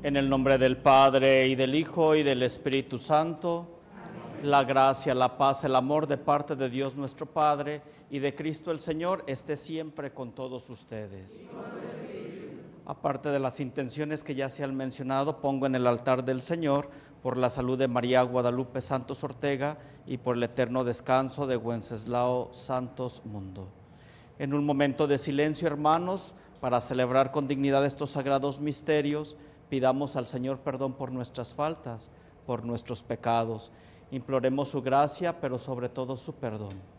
En el nombre del Padre, y del Hijo, y del Espíritu Santo. Amén. La gracia, la paz, el amor de parte de Dios nuestro Padre y de Cristo el Señor esté siempre con todos ustedes. Y con tu espíritu. Aparte de las intenciones que ya se han mencionado, pongo en el altar del Señor por la salud de María Guadalupe Santos Ortega y por el eterno descanso de Wenceslao Santos Mundo. En un momento de silencio, hermanos, para celebrar con dignidad estos sagrados misterios, pidamos al Señor perdón por nuestras faltas, por nuestros pecados. Imploremos su gracia, pero sobre todo su perdón.